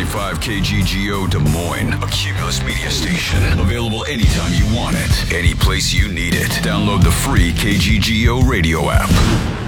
95 KGGO Des Moines, a Cumulus media station. Available anytime you want it, any place you need it. Download the free KGGO radio app.